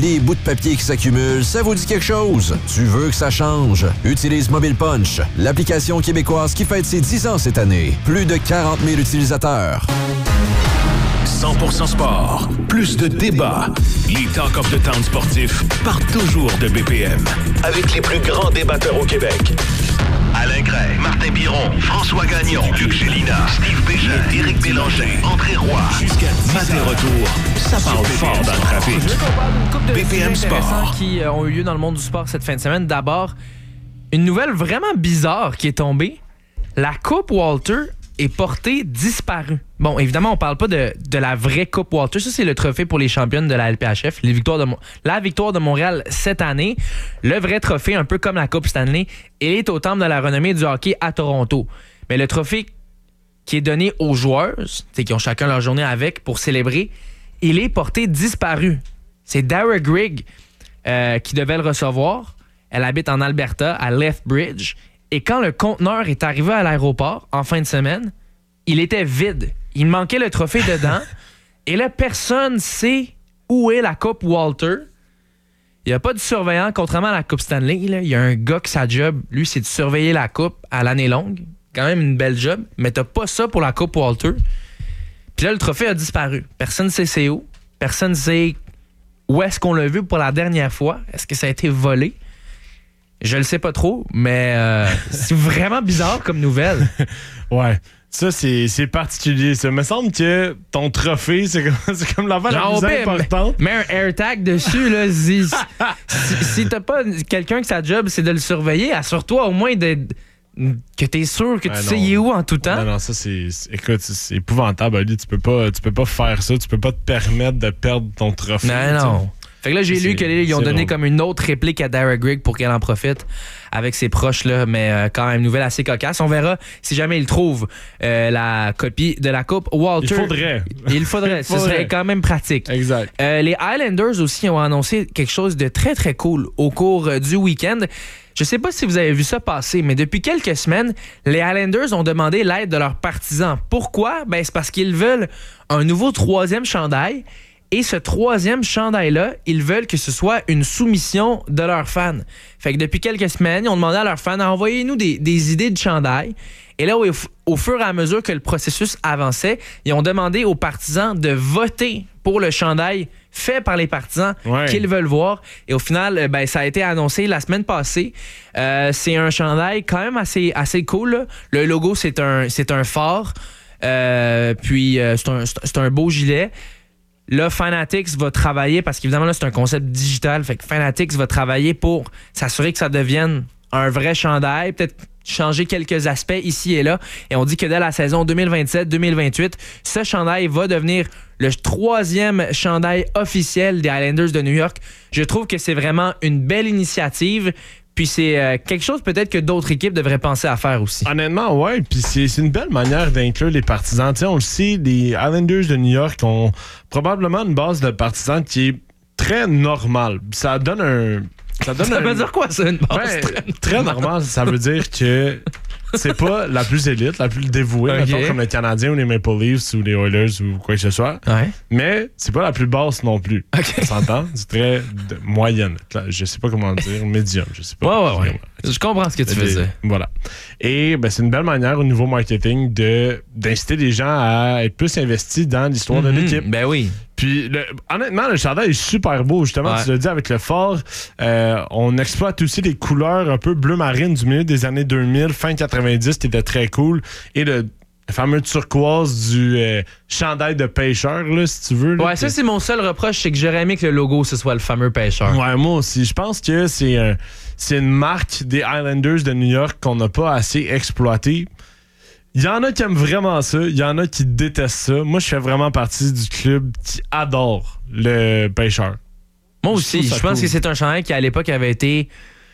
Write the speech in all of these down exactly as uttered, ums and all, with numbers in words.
Les bouts de papier qui s'accumulent, ça vous dit quelque chose? Tu veux que ça change? Utilise Mobile Punch, l'application québécoise qui fête ses dix ans cette année. Plus de quarante mille utilisateurs. cent pour cent sport, plus de débats. Les Talk of the Town sportifs partent toujours de B P M. Avec les plus grands débatteurs au Québec. Alain Gray, Martin Biron, François Gagnon, Luc Gélina, Steve Bégin, Éric Bélanger, André Roy. Jusqu'à Matin Retour, ça parle fort dans le trafic. Je veux qu'on parle d'une couple de B P M sujets intéressants Sport. qui euh, ont eu lieu dans le monde du sport cette fin de semaine. D'abord, une nouvelle vraiment bizarre qui est tombée. La Coupe Walter est portée disparue. Bon, évidemment, on parle pas de, de la vraie Coupe Walter. Ça, c'est le trophée pour les championnes de la L P H F. Les victoires de Mon- la victoire de Montréal cette année. Le vrai trophée, un peu comme la Coupe Stanley, il est au temple de la renommée du hockey à Toronto. Mais le trophée qui est donné aux joueurs, qui ont chacun leur journée avec pour célébrer, il est porté disparu. C'est Dara Grigg euh, qui devait le recevoir. Elle habite en Alberta, à Lethbridge. Et quand le conteneur est arrivé à l'aéroport en fin de semaine, il était vide. Il manquait le trophée dedans. Et là, personne ne sait où est la Coupe Walter. Il n'y a pas de surveillant, contrairement à la Coupe Stanley. Là. Il y a un gars qui sa job, lui, c'est de surveiller la Coupe à l'année longue. Quand même une belle job. Mais t'as pas ça pour la Coupe Walter. Puis là, le trophée a disparu. Personne ne sait c'est où. Personne ne sait où est-ce qu'on l'a vu pour la dernière fois. Est-ce que ça a été volé? Je le sais pas trop, mais euh, c'est vraiment bizarre comme nouvelle. Ouais. Ça, c'est, c'est particulier. Ça me semble que ton trophée, c'est comme, c'est comme l'affaire la plus importante. Mets un AirTag dessus, là. Si, si, si t'as pas quelqu'un que sa job, c'est de le surveiller, assure-toi au moins de, que t'es sûr que ouais, tu non. sais il est où en tout temps. Non, non, ça, c'est, c'est écoute, c'est épouvantable, Ali. Tu peux pas, tu peux pas faire ça. Tu peux pas te permettre de perdre ton trophée. Non, non. T'sais. Fait que là, j'ai c'est, lu qu'ils ont donné drôle. comme une autre réplique à Dara Grigg pour qu'elle en profite avec ses proches, là, mais euh, quand même, nouvelle assez cocasse. On verra si jamais il trouve euh, la copie de la Coupe Walter. Il faudrait. Il faudrait. Il Ce faudrait. serait quand même pratique. Exact. Euh, les Islanders aussi ont annoncé quelque chose de très, très cool au cours euh, du week-end. Je sais pas si vous avez vu ça passer, mais depuis quelques semaines, les Islanders ont demandé l'aide de leurs partisans. Pourquoi? Ben, c'est parce qu'ils veulent un nouveau troisième chandail. Et ce troisième chandail-là, ils veulent que ce soit une soumission de leurs fans. Fait que depuis quelques semaines, ils ont demandé à leurs fans, envoyez-nous des, des idées de chandail. Et là, au, au fur et à mesure que le processus avançait, ils ont demandé aux partisans de voter pour le chandail fait par les partisans ouais. qu'ils veulent voir. Et au final, ben, ça a été annoncé la semaine passée. Euh, c'est un chandail quand même assez, assez cool, là. Le logo, c'est un, c'est un phare. Euh, puis, euh, c'est, un, c'est un beau gilet. Là, Fanatics va travailler, parce qu'évidemment, là, c'est un concept digital. Fait que Fanatics va travailler pour s'assurer que ça devienne un vrai chandail, peut-être changer quelques aspects ici et là. Et on dit que dès la saison deux mille vingt-sept deux mille vingt-huit, ce chandail va devenir le troisième chandail officiel des Islanders de New York. Je trouve que c'est vraiment une belle initiative. Puis c'est euh, quelque chose peut-être que d'autres équipes devraient penser à faire aussi. Honnêtement, ouais. Puis c'est, c'est une belle manière d'inclure les partisans. Tu sais, on le sait, les Islanders de New York ont probablement une base de partisans qui est très normale. Ça donne un... Ça, donne ça un... veut dire quoi, ça, une base Ouais, très, très normale? Ça veut dire que c'est pas la plus élite, la plus dévouée, okay. mettons, comme les Canadiens ou les Maple Leafs ou les Oilers ou quoi que ce soit. Ouais. Mais c'est pas la plus basse non plus. Okay. On s'entend? C'est très de, moyenne. Je sais pas comment dire. Médium, je sais pas. Ouais, ouais, ouais. Je comprends ce que tu faisais. Voilà. Et ben, c'est une belle manière au niveau marketing de, d'inciter les gens à être plus investis dans l'histoire mm-hmm. de l'équipe. Ben oui. Puis, le, honnêtement, le chandail est super beau. Justement, ouais. tu l'as dit avec le fort. Euh, on exploite aussi les couleurs un peu bleu marine du milieu des années deux mille, fin quatre-vingt-dix, qui était très cool. Et le, le fameux turquoise du euh, chandail de pêcheur, là, si tu veux. Là, ouais, ça, c'est mon seul reproche, c'est que j'aurais aimé que le logo, ce soit le fameux pêcheur. Ouais, moi aussi. Je pense que c'est, un, c'est une marque des Islanders de New York qu'on n'a pas assez exploitée. Il y en a qui aiment vraiment ça, il y en a qui détestent ça. Moi, je fais vraiment partie du club qui adore le pêcheur. Moi aussi, je, je pense cool. que c'est un chandail qui, à l'époque, avait été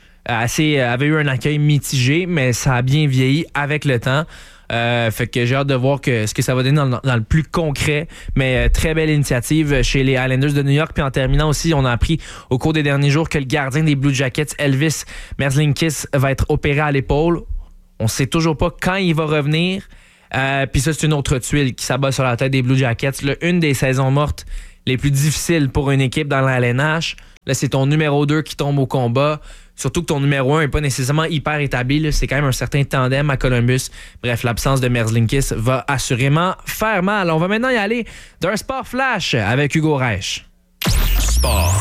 assez, avait eu un accueil mitigé, mais ça a bien vieilli avec le temps. Euh, fait que j'ai hâte de voir que, ce que ça va donner dans, dans le plus concret, mais euh, très belle initiative chez les Islanders de New York. Puis en terminant aussi, on a appris au cours des derniers jours que le gardien des Blue Jackets, Elvis Merzlikins, va être opéré à l'épaule. On sait toujours pas quand il va revenir. Euh, Puis ça, c'est une autre tuile qui s'abat sur la tête des Blue Jackets. Là, une des saisons mortes les plus difficiles pour une équipe dans la L N H. Là, c'est ton numéro deux qui tombe au combat. Surtout que ton numéro un n'est pas nécessairement hyper établi. Là. C'est quand même un certain tandem à Columbus. Bref, l'absence de Merzlinkis va assurément faire mal. On va maintenant y aller d'un sport flash avec Hugo Reich. Sport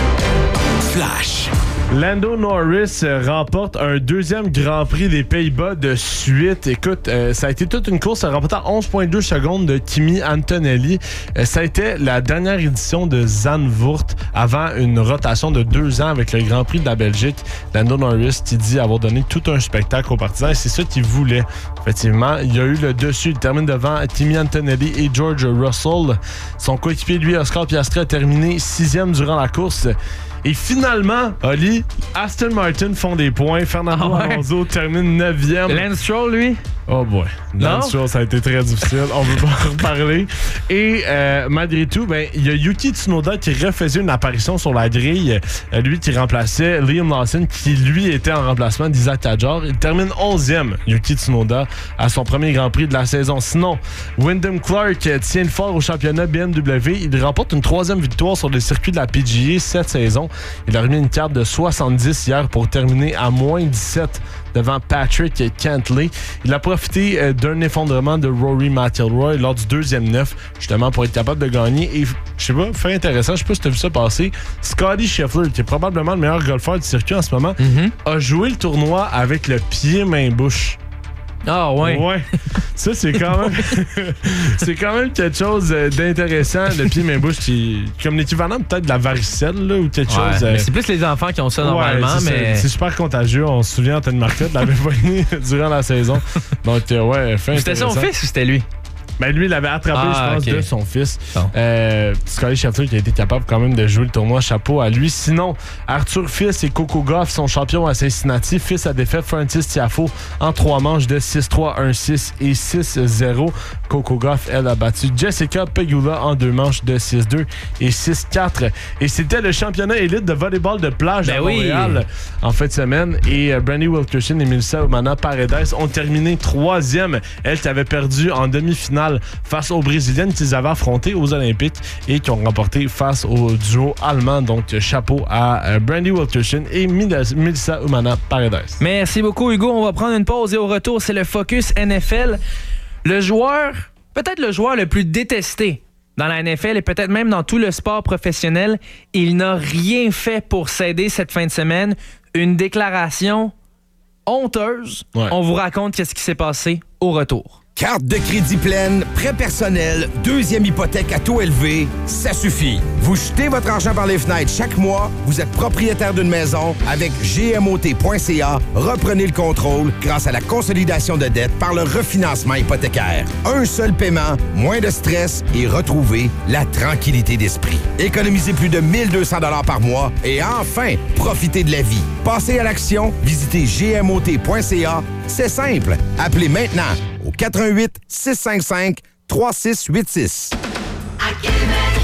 flash. Lando Norris remporte un deuxième Grand Prix des Pays-Bas de suite. Écoute, euh, ça a été toute une course remportant onze virgule deux secondes de Kimi Antonelli. Euh, ça a été la dernière édition de Zandvoort avant une rotation de deux ans avec le Grand Prix de la Belgique. Lando Norris qui dit avoir donné tout un spectacle aux partisans et c'est ça qu'il voulait. Effectivement, il y a eu le dessus. Il termine devant Kimi Antonelli et George Russell. Son coéquipier, lui, Oscar Piastri, a terminé sixième durant la course. Et finalement, Oli, Aston Martin font des points. Fernando ah ouais. Alonso termine neuvième. Lance Stroll, lui? Oh boy. Lance Stroll, ça a été très difficile. On veut pas en reparler. Et euh, malgré tout, ben il y a Yuki Tsunoda qui refaisait une apparition sur la grille. Euh, lui qui remplaçait Liam Lawson, qui lui était en remplacement d'Isaac Hadjar. Il termine onzième, Yuki Tsunoda, à son premier Grand Prix de la saison. Sinon, Wyndham Clark tient le fort au championnat B M W. Il remporte une troisième victoire sur le circuit de la P G A cette saison. Il a remis une carte de soixante-dix hier pour terminer à moins dix-sept devant Patrick Cantley. Il a profité euh, d'un effondrement de Rory McIlroy lors du deuxième neuf, justement pour être capable de gagner. Et je sais pas, fait intéressant, je sais pas si tu as vu ça passer. Scotty Scheffler, qui est probablement le meilleur golfeur du circuit en ce moment, mm-hmm. a joué le tournoi avec le pied-main-bouche. Ah ouais. Ouais. Ça, c'est quand même c'est quand même quelque chose d'intéressant. Le pied-main-bouche qui comme l'équivalent peut-être de la varicelle là, ou quelque ouais, chose. Euh... Mais c'est plus les enfants qui ont ça normalement. Ouais, c'est, mais... c'est super contagieux. On se souvient, Anthony Marcotte l'avait pogné durant la saison. Donc, euh, ouais, fait C'était son fils ou c'était lui? Ben lui, il l'avait attrapé, ah, je pense, okay. de son fils. Oh. Euh, Scotty Scheffler qui a été capable quand même de jouer le tournoi. Chapeau à lui. Sinon, Arthur Fils et Coco Gauff sont champions à Cincinnati. Fils a défait Francis Tiafoe en trois manches de six trois, un six et six zéro. Coco Gauff, elle, a battu Jessica Pegula en deux manches de six deux et six quatre. Et c'était le championnat élite de volleyball de plage ben à Montréal oui. en fin de semaine. Et uh, Brandy Wilkerson et Melissa Umana Paredes ont terminé troisième. Elle qui avait perdu en demi-finale face aux Brésiliennes qu'ils avaient affrontées aux Olympiques et qui ont remporté face au duo allemand. Donc, chapeau à uh, Brandy Wilkerson et Melissa Umana Paredes. Merci beaucoup, Hugo. On va prendre une pause et au retour, c'est le Focus N F L. Le joueur, peut-être le joueur le plus détesté dans la N F L et peut-être même dans tout le sport professionnel, il n'a rien fait pour s'aider cette fin de semaine. Une déclaration honteuse. Ouais. On vous raconte qu'est-ce qui s'est passé au retour. Carte de crédit pleine, prêt personnel, deuxième hypothèque à taux élevé, ça suffit. Vous jetez votre argent par les fenêtres chaque mois, vous êtes propriétaire d'une maison. Avec G M O T point C A, reprenez le contrôle grâce à la consolidation de dettes par le refinancement hypothécaire. Un seul paiement, moins de stress et retrouvez la tranquillité d'esprit. Économisez plus de mille deux cents dollars par mois et enfin, profitez de la vie. Passez à l'action, visitez G M O T point C A. C'est simple, appelez maintenant au quatre un huit, six cinq cinq, trois six huit six. À Québec,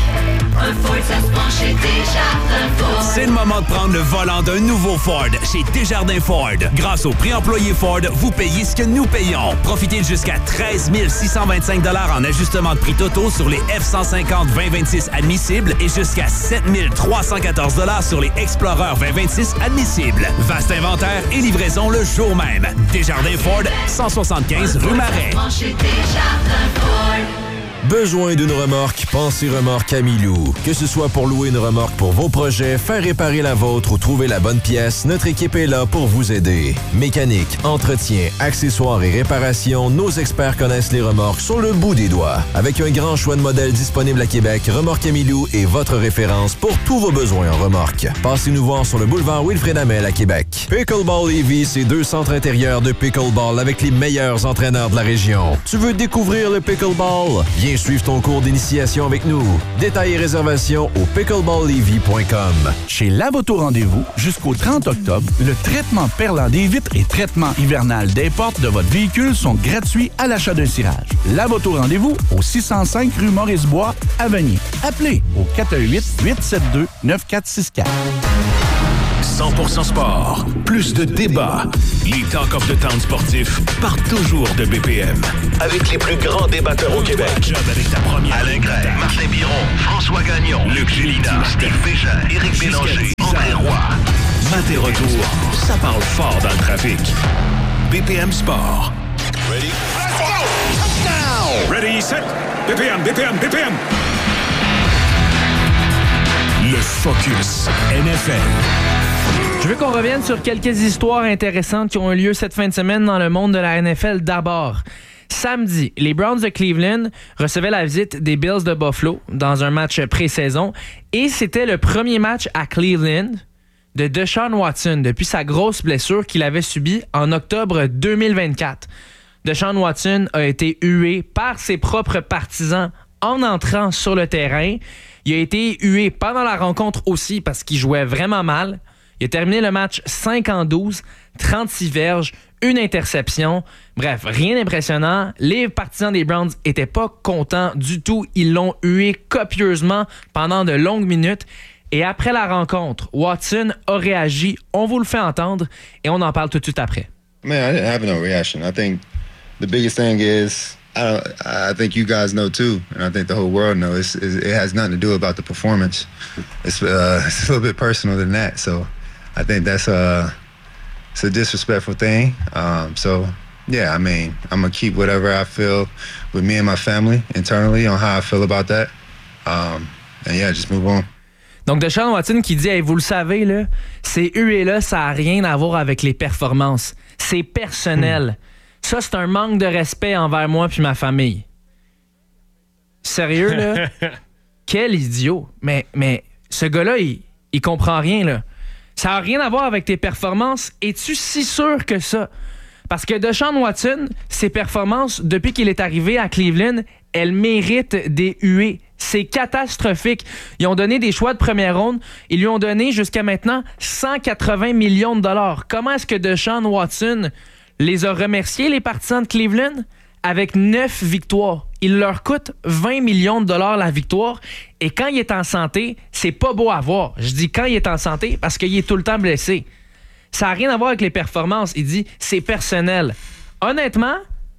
un Ford, ça se prend chez Desjardins Ford. C'est le moment de prendre le volant d'un nouveau Ford chez Desjardins Ford. Grâce au prix employé Ford, vous payez ce que nous payons. Profitez de jusqu'à treize mille six cent vingt-cinq dollars en ajustement de prix totaux sur les F cent cinquante vingt vingt-six admissibles et jusqu'à sept mille trois cent quatorze dollars sur les Explorer vingt vingt-six admissibles. Vaste inventaire et livraison le jour même. Desjardins Ford, cent soixante-quinze rue Marais. Besoin d'une remorque? Pensez Remorque Camilou. Que ce soit pour louer une remorque pour vos projets, faire réparer la vôtre ou trouver la bonne pièce, notre équipe est là pour vous aider. Mécanique, entretien, accessoires et réparation, nos experts connaissent les remorques sur le bout des doigts. Avec un grand choix de modèles disponibles à Québec, Remorque Camilou est votre référence pour tous vos besoins en remorque. Passez-nous voir sur le boulevard Wilfrid Hamel à Québec. Pickleball Lévis, c'est deux centres intérieurs de pickleball avec les meilleurs entraîneurs de la région. Tu veux découvrir le pickleball? Viens suivre ton cours d'initiation avec nous. Détails et réservations au pickleball lévis point com. Chez Lavoto Rendez-vous, jusqu'au trente octobre, le traitement perlant des vitres et traitement hivernal des portes de votre véhicule sont gratuits à l'achat d'un cirage. Lavoto Rendez-vous au six cent cinq rue Maurice-Bois à Vanier. Appelez au quatre un huit, huit sept deux, neuf quatre six quatre. cent pour cent sport. Plus de débats. Les Talk of the Town sportifs partent toujours de B P M. Avec les plus grands débatteurs au Québec. Avec ta première Alain Gray, Martin Biron, François Gagnon, Luc Gélina, Steve Bégin, Éric Bélanger, André Roy. Matt et retour, ça parle fort dans le trafic. B P M Sport. Ready? Let's go! Ready, set. B P M, B P M, B P M. Le Focus N F L. Je veux qu'on revienne sur quelques histoires intéressantes qui ont eu lieu cette fin de semaine dans le monde de la N F L. D'abord, samedi, les Browns de Cleveland recevaient la visite des Bills de Buffalo dans un match pré-saison et c'était le premier match à Cleveland de Deshaun Watson depuis sa grosse blessure qu'il avait subie en octobre deux mille vingt-quatre. Deshaun Watson a été hué par ses propres partisans en entrant sur le terrain. Il a été hué pendant la rencontre aussi parce qu'il jouait vraiment mal. Il a terminé le match cinq en douze, trente-six verges, une interception. Bref, rien d'impressionnant. Les partisans des Browns étaient pas contents du tout. Ils l'ont hué copieusement pendant de longues minutes. Et après la rencontre, Watson a réagi. On vous le fait entendre et on en parle tout de suite après. Man, I didn't have no reaction. I think the biggest thing is I don't, I think you guys know too, and I think the whole world knows. It's, it's, it has nothing to do about the performance. It's, uh, it's a little bit personal than that. So I think that's a, it's a disrespectful thing. Um, so yeah, I mean, I'm gonna keep whatever I feel with me and my family internally on how I feel about that. Um, and yeah, just move on. Donc, Deshaun Watson qui dit hey, « Vous le savez, là, ces huées-là, ça n'a rien à voir avec les performances. C'est personnel. Mm. Ça, c'est un manque de respect envers moi puis ma famille. » Sérieux, là? Quel idiot. Mais, mais ce gars-là, il, il comprend rien, là. Ça n'a rien à voir avec tes performances. Es-tu si sûr que ça? Parce que Deshaun Watson, ses performances, depuis qu'il est arrivé à Cleveland, elles méritent des huées. C'est catastrophique. Ils ont donné des choix de première ronde. Ils lui ont donné jusqu'à maintenant cent quatre-vingts millions de dollars. Comment est-ce que Deshaun Watson les a remerciés, les partisans de Cleveland? Avec neuf victoires. Il leur coûte vingt millions de dollars la victoire. Et quand il est en santé, c'est pas beau à voir. Je dis quand il est en santé parce qu'il est tout le temps blessé. Ça n'a rien à voir avec les performances. Il dit c'est personnel. Honnêtement,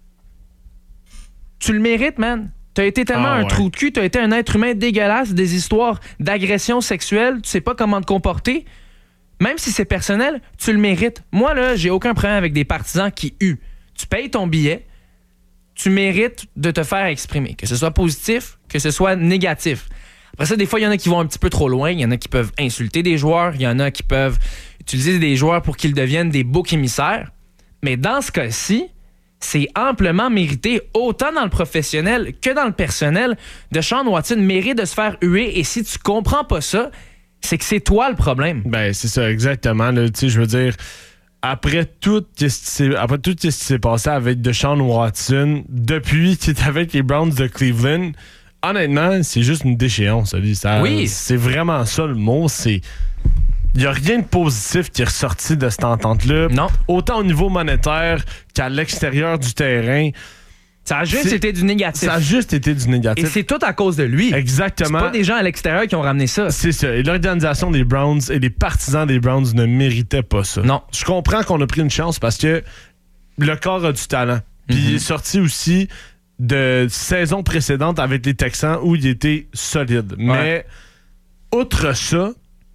tu le mérites, man. T'as été tellement ah, un ouais. trou de cul, t'as été un être humain dégueulasse, des histoires d'agression sexuelle, tu sais pas comment te comporter. Même si c'est personnel, tu le mérites. Moi, là, j'ai aucun problème avec des partisans qui huent. Tu payes ton billet, tu mérites de te faire exprimer. Que ce soit positif, que ce soit négatif. Après ça, des fois, il y en a qui vont un petit peu trop loin. Il y en a qui peuvent insulter des joueurs. Il y en a qui peuvent utiliser des joueurs pour qu'ils deviennent des boucs émissaires. Mais dans ce cas-ci, c'est amplement mérité, autant dans le professionnel que dans le personnel. Deshaun Watson mérite de se faire huer. Et si tu comprends pas ça, c'est que c'est toi le problème. Ben, c'est ça, exactement. Tu sais, je veux dire, après tout, après tout ce qui s'est passé avec Deshaun Watson, depuis qu'il est avec les Browns de Cleveland, honnêtement, c'est juste une déchéance. Ça, oui. C'est vraiment ça le mot. C'est... Il n'y a rien de positif qui est ressorti de cette entente-là. Non. Autant au niveau monétaire qu'à l'extérieur du terrain. Ça a juste été du négatif. Ça a juste été du négatif. Et c'est tout à cause de lui. Exactement. C'est pas des gens à l'extérieur qui ont ramené ça. C'est ça. Et l'organisation des Browns et les partisans des Browns ne méritaient pas ça. Non. Je comprends qu'on a pris une chance parce que le corps a du talent. Puis mm-hmm. il est sorti aussi de saison précédente avec les Texans où il était solide. Ouais. Mais outre ça,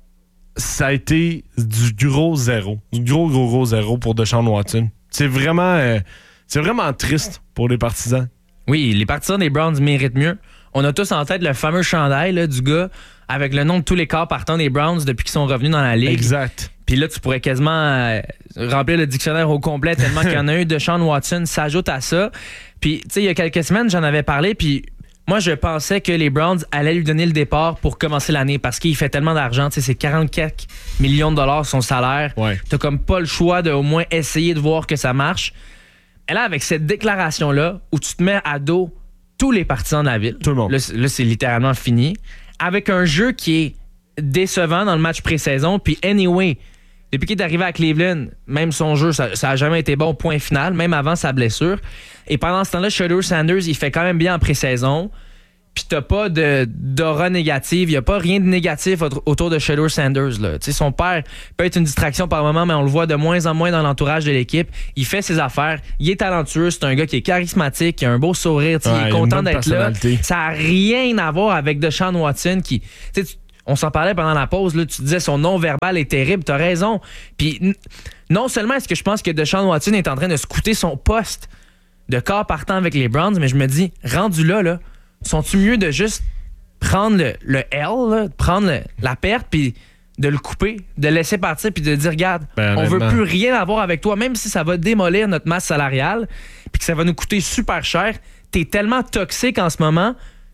ça a été du gros zéro. Du gros, gros, gros zéro pour Deshaun Watson. C'est vraiment, euh, c'est vraiment triste pour les partisans. Oui, les partisans des Browns méritent mieux. On a tous en tête le fameux chandail là, du gars avec le nom de tous les corps partants des Browns depuis qu'ils sont revenus dans la ligue. Exact. Puis là, tu pourrais quasiment euh, remplir le dictionnaire au complet tellement qu'il y en a eu. Deshaun Watson s'ajoute à ça. Puis, tu sais, il y a quelques semaines, j'en avais parlé, puis moi, je pensais que les Browns allaient lui donner le départ pour commencer l'année parce qu'il fait tellement d'argent. Tu sais, c'est quarante-quatre millions de dollars son salaire. Ouais. T'as comme pas le choix de au moins essayer de voir que ça marche. Et là, avec cette déclaration-là, où tu te mets à dos tous les partisans de la ville. Tout le monde. Là, là c'est littéralement fini. Avec un jeu qui est décevant dans le match pré-saison. Puis anyway, depuis qu'il est arrivé à Cleveland, même son jeu, ça n'a jamais été bon, point final, même avant sa blessure. Et pendant ce temps-là, Shedeur Sanders, il fait quand même bien en pré-saison. puis t'as pas de, d'aura négative, il y a pas rien de négatif autour de Shedeur Sanders. Là. T'sais, son père peut être une distraction par moment, mais on le voit de moins en moins dans l'entourage de l'équipe. Il fait ses affaires, il est talentueux, c'est un gars qui est charismatique, qui a un beau sourire, ouais, il est content d'être là. Ça a rien à voir avec Deshaun Watson qui... Tu, on s'en parlait pendant la pause, là, tu disais son non-verbal est terrible, t'as raison. Puis n- non seulement est-ce que je pense que Deshaun Watson est en train de scouter son poste de corps partant avec les Browns, mais je me dis, rendu là, là sont-tu mieux de juste prendre le, le L, là, de prendre le, la perte, puis de le couper, de le laisser partir, puis de dire, regarde, ben, on veut plus rien avoir avec toi, même si ça va démolir notre masse salariale, puis que ça va nous coûter super cher. T'es tellement toxique en ce moment.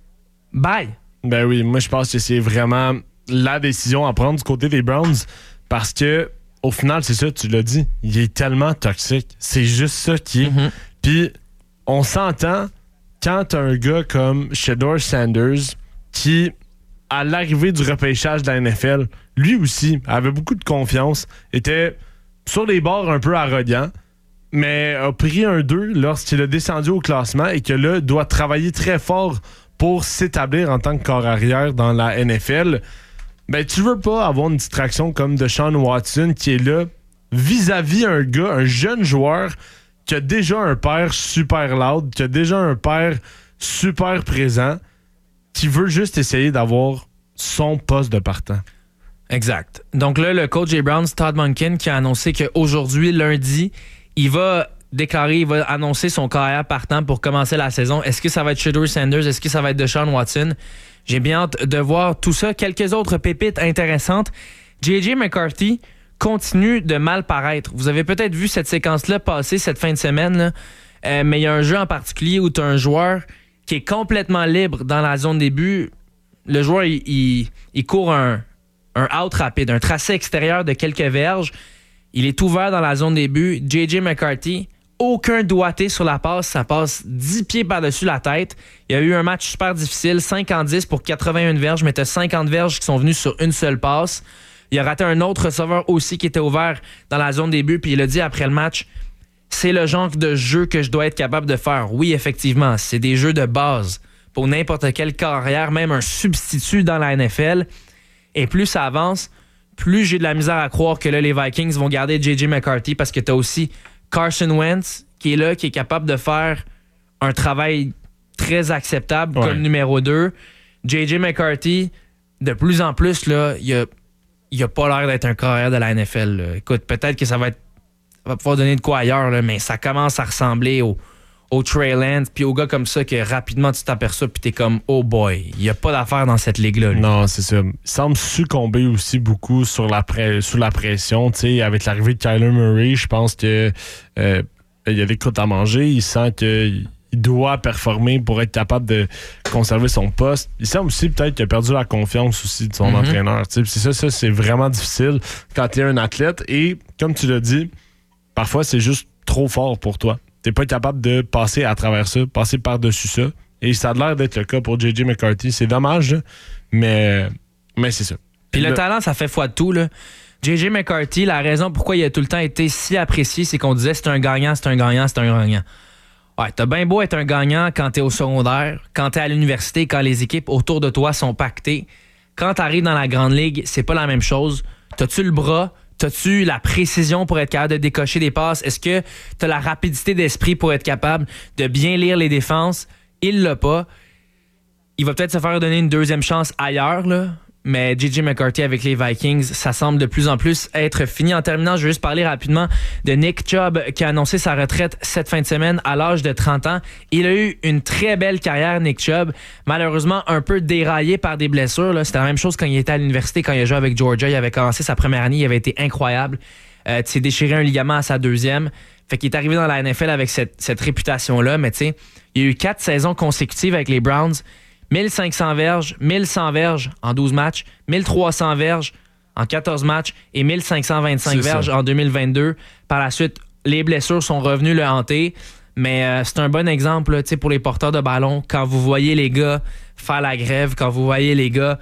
Bye. Ben oui, moi je pense que c'est vraiment la décision à prendre du côté des Browns, parce que au final, c'est ça, tu l'as dit, il est tellement toxique. C'est juste ça qui est. Mm-hmm. Puis on s'entend quand t'as un gars comme Shedeur Sanders qui, à l'arrivée du repêchage de la N F L, lui aussi avait beaucoup de confiance, était sur les bords un peu arrogant, mais a pris un deux lorsqu'il a descendu au classement et que là, doit travailler très fort pour s'établir en tant que corps arrière dans la N F L. Ben, tu veux pas avoir une distraction comme Deshaun Watson qui est là vis-à-vis un gars, un jeune joueur qui a déjà un père super loud, qui a déjà un père super présent, qui veut juste essayer d'avoir son poste de partant. Exact. Donc là, le coach des Browns, Todd Monken, qui a annoncé qu'aujourd'hui, lundi, il va déclarer, il va annoncer son carrière partant pour commencer la saison. Est-ce que ça va être Shedeur Sanders? Est-ce que ça va être Deshaun Watson? J'ai bien hâte de voir tout ça. Quelques autres pépites intéressantes. J J McCarthy continue de mal paraître. Vous avez peut-être vu cette séquence-là passer cette fin de semaine, là. Euh, mais il y a un jeu en particulier où tu as un joueur qui est complètement libre dans la zone des buts. Le joueur, il, il, il court un, un out rapide, un tracé extérieur de quelques verges. Il est ouvert dans la zone des buts. J J McCarthy, aucun doigté sur la passe. Ça passe dix pieds par-dessus la tête. Il y a eu un match super difficile, cinquante dix pour quatre-vingt-un verges, mais tu as cinquante verges qui sont venues sur une seule passe. Il a raté un autre receveur aussi qui était ouvert dans la zone des buts, puis il a dit après le match, c'est le genre de jeu que je dois être capable de faire. Oui, effectivement, c'est des jeux de base pour n'importe quelle carrière, même un substitut dans la N F L. Et plus ça avance, plus j'ai de la misère à croire que là, les Vikings vont garder J J McCarthy, parce que tu as aussi Carson Wentz qui est là, qui est capable de faire un travail très acceptable ouais. comme numéro deux. J J McCarthy, de plus en plus, là, il a il a pas l'air d'être un carrière de la N F L. Là. Écoute, peut-être que ça va être ça va pouvoir donner de quoi ailleurs, là, mais ça commence à ressembler au, au Trey Lance, puis aux gars comme ça que rapidement tu t'aperçois puis t'es comme oh boy, il y a pas d'affaire dans cette ligue-là. Lui. Non, c'est ça. Il semble succomber aussi beaucoup sur la pre- sous la pression. T'sais, avec l'arrivée de Kyler Murray, je pense que euh, il y a des croûtes à manger. Il sent que il doit performer pour être capable de conserver son poste. Il semble aussi peut-être qu'il a perdu la confiance aussi de son mm-hmm. entraîneur. C'est ça, ça, c'est vraiment difficile quand tu es un athlète. Et comme tu l'as dit, parfois c'est juste trop fort pour toi. Tu n'es pas capable de passer à travers ça, passer par-dessus ça. Et ça a l'air d'être le cas pour J J McCarthy. C'est dommage, là, mais, mais c'est ça. Puis le, le talent, ça fait foi de tout. Là. J J McCarthy, la raison pourquoi il a tout le temps été si apprécié, c'est qu'on disait c'est un gagnant, c'est un gagnant, c'est un gagnant. Ouais, t'as bien beau être un gagnant quand t'es au secondaire, quand t'es à l'université, quand les équipes autour de toi sont pactées. Quand t'arrives dans la grande ligue, c'est pas la même chose. T'as-tu le bras? T'as-tu la précision pour être capable de décocher des passes? Est-ce que t'as la rapidité d'esprit pour être capable de bien lire les défenses? Il l'a pas. Il va peut-être se faire donner une deuxième chance ailleurs, là. Mais J J McCarthy avec les Vikings, ça semble de plus en plus être fini. En terminant, je vais juste parler rapidement de Nick Chubb qui a annoncé sa retraite cette fin de semaine à l'âge de trente ans. Il a eu une très belle carrière, Nick Chubb. Malheureusement, un peu déraillé par des blessures. Là. C'était la même chose quand il était à l'université, quand il a joué avec Georgia. Il avait commencé sa première année, il avait été incroyable. Euh, il s'est déchiré un ligament à sa deuxième. Fait qu'il est arrivé dans la N F L avec cette, cette réputation-là. Mais tu sais, il y a eu quatre saisons consécutives avec les Browns. mille cinq cents verges, mille cent verges en douze matchs, mille trois cents verges en quatorze matchs et mille cinq cent vingt-cinq c'est verges ça. En deux mille vingt-deux. Par la suite, les blessures sont revenues le hanter, mais euh, c'est un bon exemple là, pour les porteurs de ballon. Quand vous voyez les gars faire la grève, quand vous voyez les gars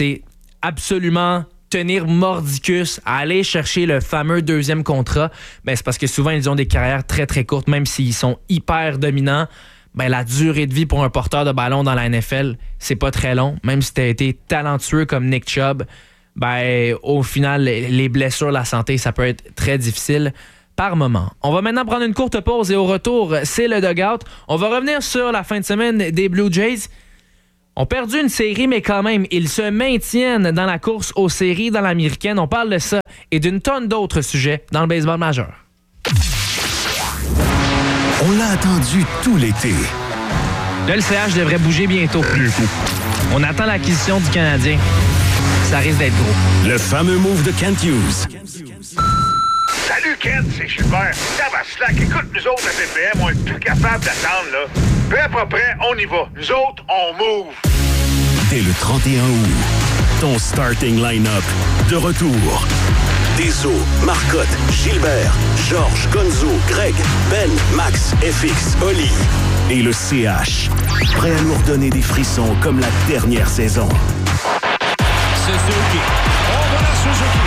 absolument tenir mordicus à aller chercher le fameux deuxième contrat, ben, c'est parce que souvent, ils ont des carrières très, très courtes, même s'ils sont hyper dominants. ben, la durée de vie pour un porteur de ballon dans la N F L, c'est pas très long. Même si tu as été talentueux comme Nick Chubb, ben, au final, les blessures, la santé, ça peut être très difficile par moment. On va maintenant prendre une courte pause et au retour, c'est le dugout. On va revenir sur la fin de semaine des Blue Jays. On a perdu une série, mais quand même, ils se maintiennent dans la course aux séries dans l'américaine. On parle de ça et d'une tonne d'autres sujets dans le baseball majeur. On l'a attendu tout l'été. Là, le C H devrait bouger bientôt. Bientôt. On attend l'acquisition du Canadien. Ça risque d'être gros. Le fameux move de Kent Hughes. Salut Kent, c'est Gilbert. Ça va slack. Écoute, nous autres, à B P M, on est plus capable d'attendre, là. Prêt, pas prêt, on y va. Nous autres, on move. Dès le trente et un août, ton starting line-up de retour. Deso, Marcotte, Gilbert, Georges, Gonzo, Greg, Ben, Max, F X, Oli et le C H. Prêt à nous redonner des frissons comme la dernière saison. Suzuki. Oh, voilà Suzuki.